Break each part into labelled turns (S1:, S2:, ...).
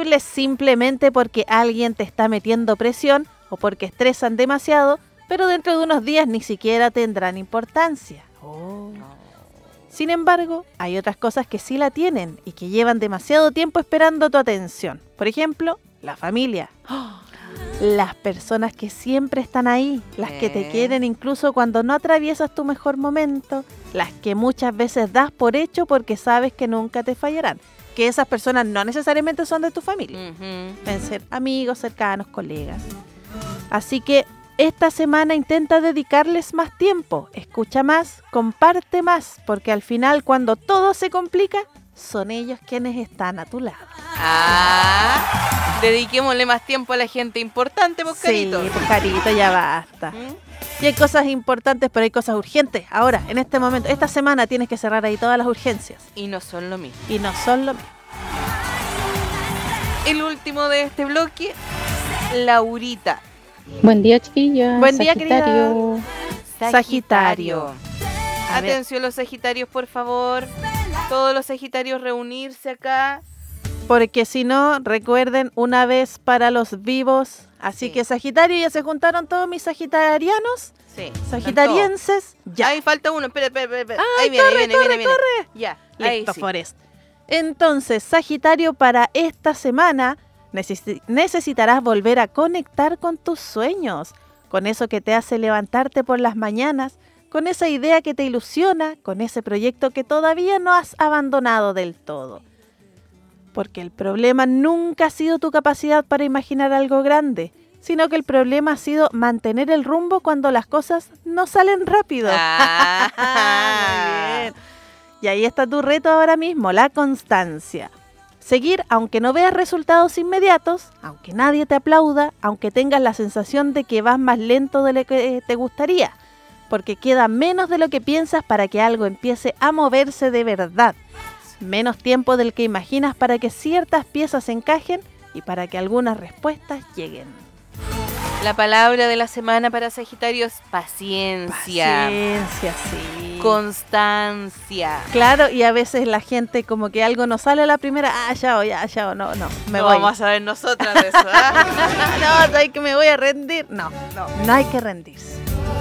S1: irascibles simplemente porque alguien te está metiendo presión o porque estresan demasiado, pero dentro de unos días ni siquiera tendrán importancia. Sin embargo, hay otras cosas que sí la tienen y que llevan demasiado tiempo esperando tu atención. Por ejemplo, la familia. Las personas que siempre están ahí, las que te quieren incluso cuando no atraviesas tu mejor momento, las que muchas veces das por hecho porque sabes que nunca te fallarán. Que esas personas no necesariamente son de tu familia. Pueden ser amigos, cercanos, colegas. Así que esta semana intenta dedicarles más tiempo, escucha más, comparte más, porque al final cuando todo se complica, son ellos quienes están a tu lado.
S2: Dediquémosle más tiempo a la gente importante, pues, Carito.
S1: Sí, pues, Carito, ya basta. Y hay cosas importantes, pero hay cosas urgentes. Ahora, en este momento, esta semana tienes que cerrar ahí todas las urgencias.
S2: Y no son lo mismo. El último de este bloque, Laurita.
S3: Buen día, chiquillas.
S1: Buen día,
S3: Sagitario.
S1: Sagitario.
S2: Atención los Sagitarios, por favor. Todos los Sagitarios reunirse acá.
S1: Porque si no, recuerden, una vez para los vivos. Así que Sagitario, ya se juntaron todos mis sagitarianos.
S2: Sí.
S1: Sagitarienses. Ya.
S2: Ahí falta uno. Espera.
S1: Ahí viene.
S2: Corre. Ya.
S1: Listo, Forest. Entonces, Sagitario, para esta semana necesitarás volver a conectar con tus sueños, con eso que te hace levantarte por las mañanas, con esa idea que te ilusiona, con ese proyecto que todavía no has abandonado del todo. Porque el problema nunca ha sido tu capacidad para imaginar algo grande, sino que el problema ha sido mantener el rumbo cuando las cosas no salen rápido. Muy bien. Y ahí está tu reto ahora mismo, la constancia. Seguir aunque no veas resultados inmediatos, aunque nadie te aplauda, aunque tengas la sensación de que vas más lento de lo que te gustaría, porque queda menos de lo que piensas para que algo empiece a moverse de verdad. Menos tiempo del que imaginas para que ciertas piezas encajen y para que algunas respuestas lleguen.
S2: La palabra de la semana para Sagitario es paciencia.
S1: Paciencia, sí.
S2: Constancia.
S1: Claro, y a veces la gente como que algo no sale a la primera, ya, no, me voy.
S2: Vamos a saber nosotras de eso.
S1: No, ¿sabes que me voy a rendir? No hay que rendirse.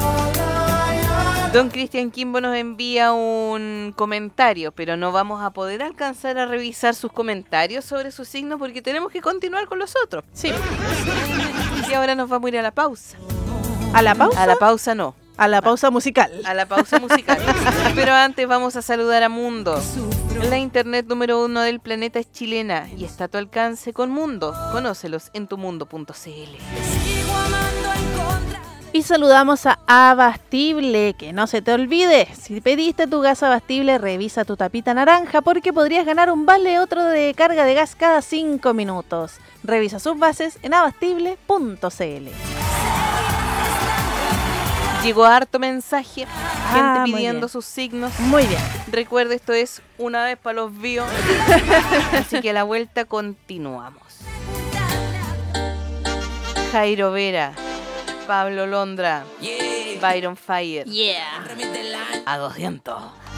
S2: Don Cristian Kimbo nos envía un comentario, pero no vamos a poder alcanzar a revisar sus comentarios sobre su signo porque tenemos que continuar con los otros.
S1: Sí.
S2: Y ahora nos vamos a ir a la pausa.
S1: ¿A la pausa?
S2: A la pausa no.
S1: A la pausa musical.
S2: A la pausa musical. Pero antes vamos a saludar a Mundo. La internet número 1 del planeta es chilena y está a tu alcance con Mundo. Conócelos en tumundo.cl.
S1: Y saludamos a Abastible, que no se te olvide, si pediste tu gas Abastible, revisa tu tapita naranja porque podrías ganar un vale otro de carga de gas cada 5 minutos. Revisa sus bases en abastible.cl.
S2: Llegó harto mensaje, gente pidiendo
S1: bien.
S2: sus signos.
S1: Muy bien.
S2: Recuerde, esto es una vez para los vivos. Así que a la vuelta continuamos. Jairo Vera, Pablo Londra, Byron Fire.
S1: Yeah.
S2: A 200.